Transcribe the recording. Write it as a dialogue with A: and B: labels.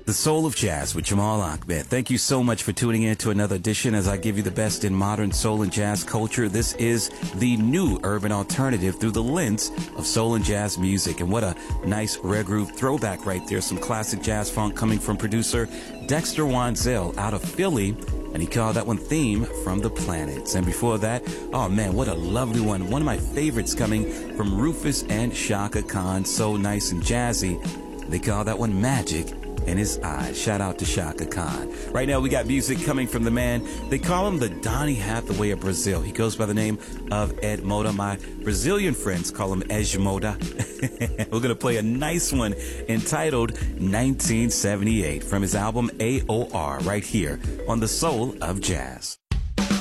A: The Soul of Jazz with Jamal Ahmed. Thank you so much for tuning in to another edition as I give you the best in modern soul and jazz culture. This is the new urban alternative through the lens of soul and jazz music. And what a nice rare groove throwback right there. Some classic jazz funk coming from producer Dexter Wansel out of Philly. And he called that one Theme from the Planets. And before that, oh man, what a lovely one. One of my favorites coming from Rufus and Chaka Khan. So nice and jazzy. They call that one Magic in His Eyes. Shout out to Chaka Khan. Right now we got music coming from the man. They call him the Donny Hathaway of Brazil. He goes by the name of Ed Moda. My Brazilian friends call him Edmoda. We're going to play a nice one entitled 1978 from his album AOR right here on The Soul of Jazz.